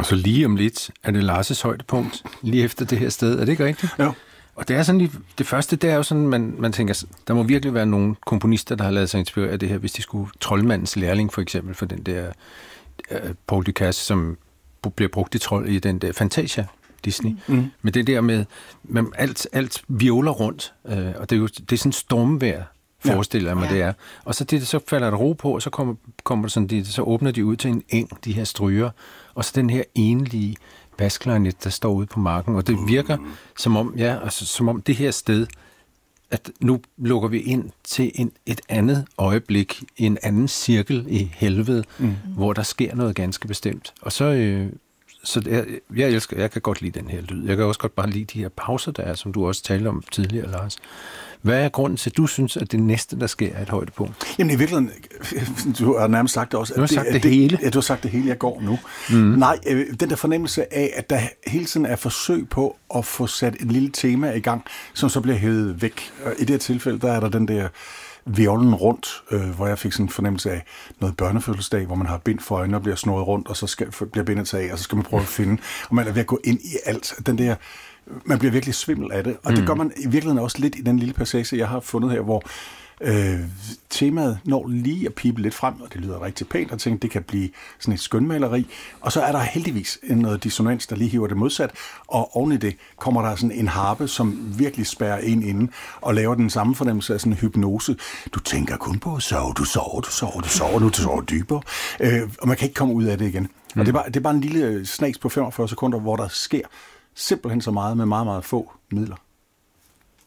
Og så lige om lidt er det Lars' højdepunkt, lige efter det her sted. Er det ikke rigtigt? Ja. Og det er sådan lige, det første, det er jo sådan, man tænker, der må virkelig være nogle komponister, der har lavet sig inspirere af det her, hvis de skulle Troldmandens lærling, for eksempel, for den der Paul Dukas, som bliver brugt i den der Fantasia Disney. Mm. Men det der med alt violer rundt, og det er sådan stormvejr, forestiller jeg mig, det er. Og så falder der ro på, og så kommer sådan, så åbner de ud til en eng, de her stryger, og så den her enlige basklarinet, der står ude på marken, og det virker som om det her sted, at nu lukker vi ind til et andet øjeblik, en anden cirkel i helvede, hvor der sker noget ganske bestemt. Og så jeg kan godt lide den her lyd. Jeg kan også godt bare lide de her pauser, der er, som du også talte om tidligere, Lars. Hvad er grunden til, at du synes, at det næste, der sker, er et højdepunkt? Jamen i virkeligheden, du har nærmest sagt det også. Du har sagt det hele. Ja, du har sagt det hele, jeg går nu. Nej, den der fornemmelse af, at der hele tiden er forsøg på at få sat en lille tema i gang, som så bliver hævet væk. Og i det her tilfælde, der er der den der violen rundt, hvor jeg fik sådan en fornemmelse af noget børnefødselsdag, hvor man har bind for øjnene og bliver snået rundt, og så bliver bindet taget af, og så skal man prøve at finde, og man er ved at gå ind i alt. Den der, man bliver virkelig svimmel af det, og det gør man i virkeligheden også lidt i den lille passage, jeg har fundet her, hvor temaet når lige at pipe lidt frem, og det lyder rigtig pænt, og tænker, det kan blive sådan et skønmaleri, og så er der heldigvis noget dissonans, der lige hiver det modsat, og oven i det kommer der sådan en harpe, som virkelig spærrer en inde, og laver den samme fornemmelse af sådan en hypnose. Du tænker kun på at sove, du sover, nu sover dybere, og man kan ikke komme ud af det igen. Og det er bare en lille snas på 45 sekunder, hvor der sker simpelthen så meget med meget, meget få midler.